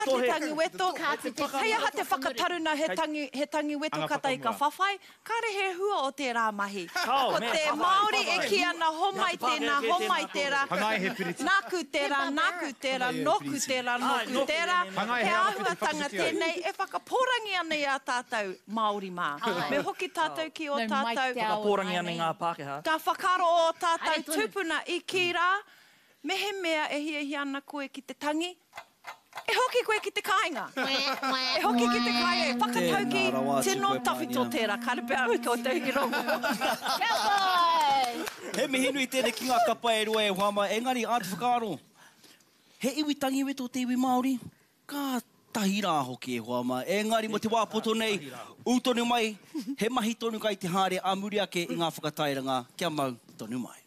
Te tangi weto, hei aha te whakataruna he tangi weto kata I ka whawhai, kare he hua o te rā mahi. Ko te Māori e ki ana homai tēnā, nāku tērā, noku tērā, he āhuatanga tēnei e whakaporangi ana I a tātou Māori mā. Me hoki tātou ki o tātou, Whakaporangi ana ngā Pākehā. ka whakaro o tātou tupuna I ki rā, me he mea e hiahi ana koe ki te tangi, e hoki koe ki te kāinga. E hoki ki te kāinga. Whakatauki, tino tawhito tērā. Karepea ko te hiki rongo. Kia pai! He mihi nui tēne ki ngā kapa e rua e huama. Engari, ātu whakaaro. He iwi tangi weto te iwi Māori. Ka tahi rā hoki e huama. Engari, mo te wāpoto nei, utonu mai, he mahi tonu kai te hāre a muri ake I ngā whakatairanga. Kia mau, tonu mai.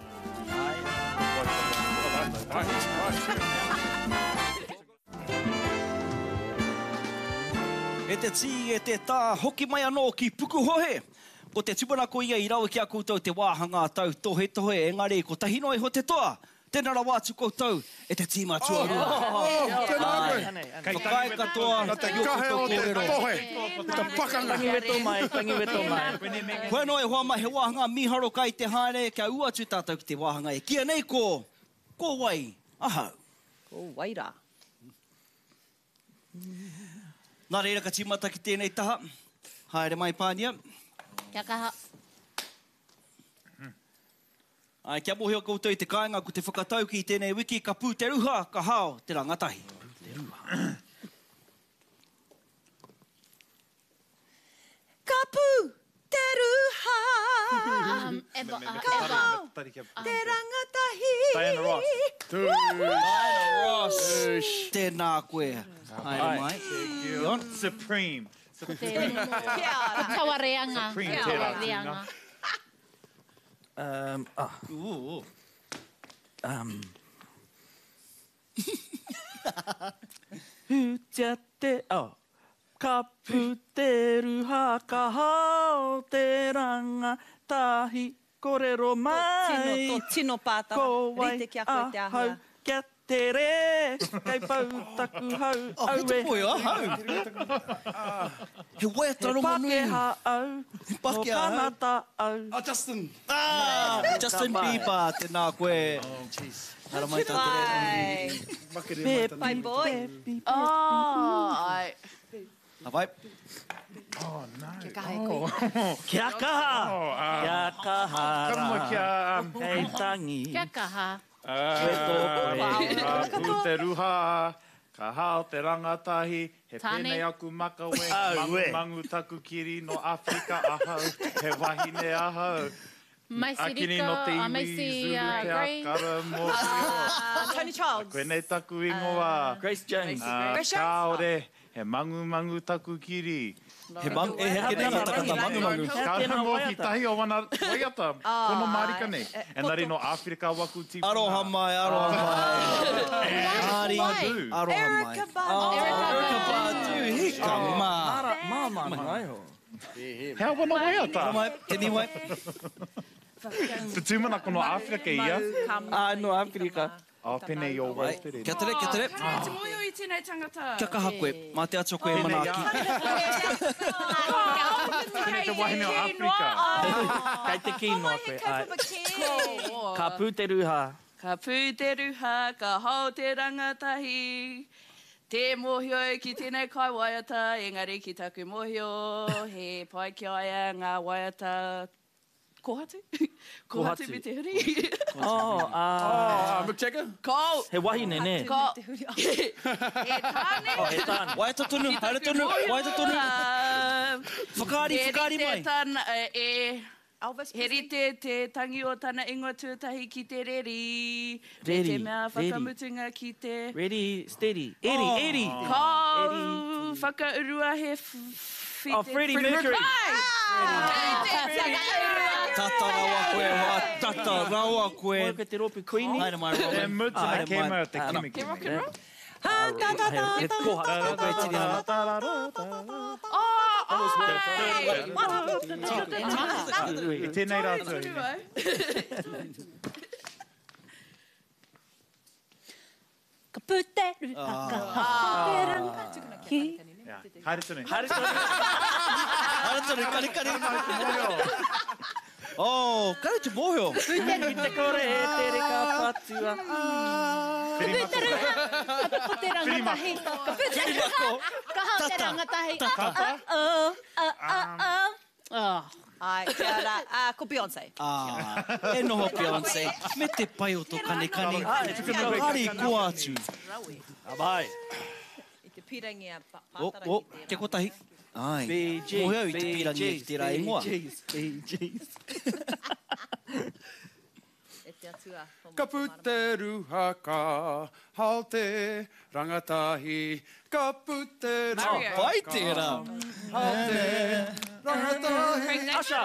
E te tī, e te tā, hoki mai anō ki Pukuhohe. Ko te tupuna ko ia I rawe ki a koutou te wāhanga tau tohe, engari, ko tahino e ho te toa. Tēnā ra wātu koutou, e te tīma tuarua. Tēnā koe. Whakae katoa, Te kahe o te tohe. Te pakanga. Tangi weto mai. Koe no e hoa mai he wāhanga miharo kai te haere, kia ua tu tātou ki te wāhanga e. Kia nei ko wai, ahau. Ko waira. Nā reira ka tīmata ki tēnei taha. Haere mai pānia. Kia kaha. Ai, kia mohi o koutou I te kāinga ko te whakatau ki tēnei wiki, ka pū te ruha, ka hao te rangatahi. Ka pū te ruha. Ka hao te rangatahi. Diana Ross. Diana Ross. Tēnā koe. Haere mai. Supreme. Tawa reanga. Supreme Tawa tērā reanga. Hutia te, ka pu te ruha, ka hao te rangatahi, korero mai. Tino pātara. Ko wai Rite kia koe te ahau, ahua. kia te re, kai pau taku hau, He te poe ahau. He waiataro manui. Pākehā au, no Pākehā au. kanata au. Justin. Justin Bieber, tēnā koe. Hara mai tātere. Pai boy. Ai. Hawai. Kia kaha e koe. Kia kaha. Kia kaha. Karama kia... Hei tangi. Kia kaha. Ka pū te ruha, ka hao te rangatahi, he Tāne. pēnei aku makawe, Au, mangu taku kiri no Afrika ahau, he wahine ahau. Maisi Akini Rika, no te iwi, Maisi Zulu te Gray. akara mō. Tony Charles. Koenei taku ingoa. Grace Jones. Grace Jones. Kāore, he mangu taku kiri. He mangu, e heke nei ngā takata mangu. Ka mo ki tahi o wana waiata, kono marika nei. E nari no Afrika waku tipu. Aroha mai. Ari, aroha mai. Erykah Badu. Erykah Badu, hika mā. Māma mai ho. Hea wana waiata. Aroha mai, he ni mai. Te tūmana kono Afrika ia. No Afrika. O, pene i o waitere. Kia tere. Te moio I tēnei tangata. Kia kaha koe, mā te ato koe manaki. Pene te wahine o Afrika. Kai te kinoa koe. Ai. Ka pū te ruha. Ka pū te ruha, ka hao te rangatahi. Te mohio ki tēnei kai waiata, engari ki taku mohio, he pai ki aia ngā waiata kohatu? Kohatu me te huri. Mick Jagger? Ko! He wahine ne. Ko! He tāne. He tāne. Waiata tonu, haere tonu, waiata tonu. Whakaari mai. He tāna Elvis he rite te tangi o tāna ingoa tuatahi ki te reri. Reri, Me te mea whakamutunga ki te... Ready, steady. Eddie. Ko! Whakaurua he Freddie Mercury. Tata rawa koe, wā tata rawa koe. Moe te ropi Queenie. Haere mai, rawa. E mutina kema o te kimiki. E kohara koe tiri ana. I tēnei rātua. ka puteru haka hauteranga tahi. Haere tonu. Haere tonu, kari kari. Oh, kari te mōhio. Puteru. Te kore e tere ka patua. Ka puteru haka hauteranga tahi. Ka puteru haka hauteranga tahi. Ai, te ara, ko Beyoncé. E noho Beyoncé. Me te pai o tō kane. Hari ko atu. Abai. I te pirangi a O, pātarangi ke kotahi. Ai, BJs, mōhio i te pirangi e ki te rai moa. BJs. E te atua. Ka puteru haka, haute rangatahi. Ka puteru Mario. haka, Pai tērā. haute rangatahi. Asha.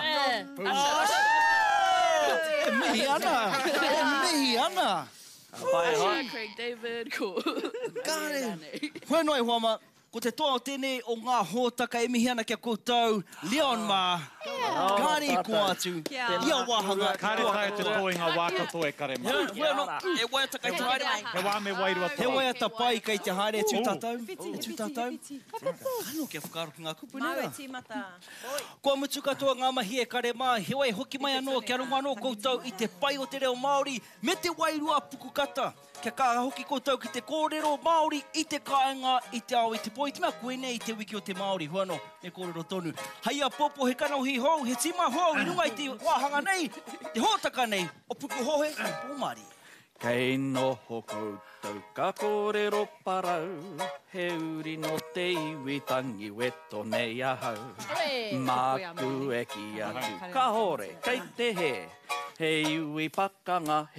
E mihi ana. E mihi ana. Abai hai. Craig David, ko. Kāre. Hoi noi huama, ko te toa o tēnei o ngā hōtaka e mihi ana kia koutou, Leon Ma. Kāre ko atu. Kia Ia wahanga. Kāre tai te toinga wākato e kare mai. Hoi ana, e waiata kai te haere. He wā me wairua He tō. waiata pai kai te haere e tūtātou. E tūtātou. Kano kia whakaro ki ngā kupu Mau e nera. tīmata. Kua mutu katoa ngā mahi e kare mā, he wai hoki mai anō, kia runga anō koutou i te pai o te reo Māori, me te wairua pukukata. Kia kā hoki koutou ki te kōrero Māori, i te kāinga, i te ao, i te poi. Tima koe nei i te wiki o te Māori, huano, me kōrero tonu. Haia popo, he kanohi hou, he tima hou, i runga i te wāhanga nei, te hōtaka nei, o puku hohe, pōmari. Kei noho koutou ka kōrero parau, he uri no te iwi tangi weto nei ahau. Māku e ki atu, ka hore, kei te he, he iwi pakanga,